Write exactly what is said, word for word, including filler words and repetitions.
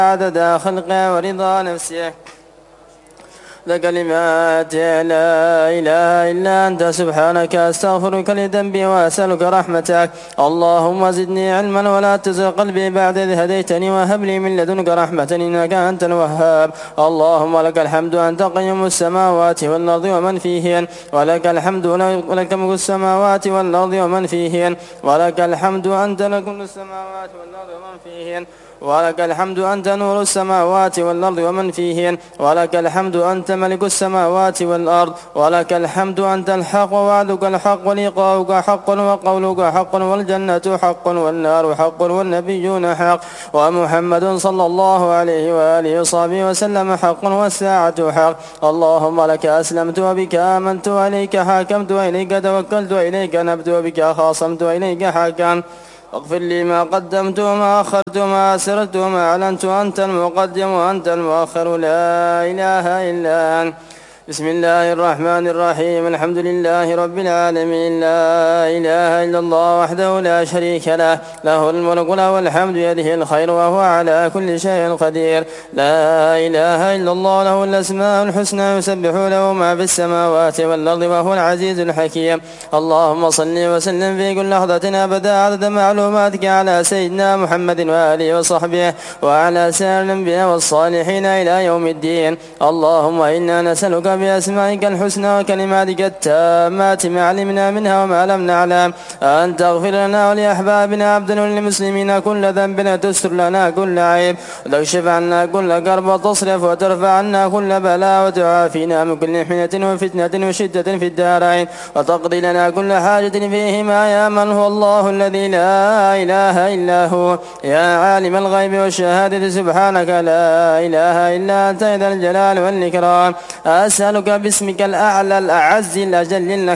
عدد خلقه ورضا نفسه. لكلمات لا إله إلا أنت سبحانك أستغفرك لذنبي وأسألك رحمتك. اللهم زدني علما ولا تزغ قلبي بعد إذ هديتني وهب لي من لدنك رحمة إنك أنت الوهاب. اللهم لك الحمد أنت قيوم السماوات والأرض ومن فيهن، ولك الحمد ولك ملك السماوات والأرض ومن فيهن، ولك الحمد أنت لكل السماوات والأرض ومن فيهن، ولك الحمد أنت نور السماوات والأرض ومن فيهن، ولك الحمد أنت ملك السماوات والأرض، ولك الحمد أنت الحق ووعدك الحق ولقاؤك حق وقولك حق والجنة حق والنار حق والنبيون حق ومحمد صلى الله عليه وآله وصحبه وسلم حق والساعة حق. اللهم لك أسلمت وبك آمنت وإليك حاكمت وإليك توكلت وإليك نبت وبك خاصمت وإليك حاكمت. اغفر لي ما قدمت وما أخرت وما أسررت وما أعلنت، أنت المقدم وأنت المؤخر لا إله إلا أنت. بسم الله الرحمن الرحيم. الحمد لله رب العالمين، لا إله إلا الله وحده لا شريك له، له الملك وله الحمد بيده الخير وهو على كل شيء قدير. لا إله إلا الله له الأسماء الحسنى يسبح له ما في السماوات والأرض وهو العزيز الحكيم. اللهم صل وسلم في كل لحظة أبدا عدد معلوماتك على سيدنا محمد وآله وصحبه وعلى سائر الأنبياء والصالحين إلى يوم الدين. اللهم إنا نسألك بأسمائك الحسنى وكلماتك التامات ما علمنا منها وما لم نعلم أن تغفر لنا ولأحبابنا عبدنا وللمسلمين كل ذنب وتستر لنا كل عيب وتكشف عنا كل كرب وتصرف وترفع عنا كل بلاء وتعافينا من كل حمية وفتنة وشدة في الدارين وتقضي لنا كل حاجة فيهما يا من هو الله الذي لا إله إلا هو، يا عالم الغيب والشهادة سبحانك لا إله إلا أنت ذا الجلال والإكرام. أسألك باسمك الأعلى الأعز الأجل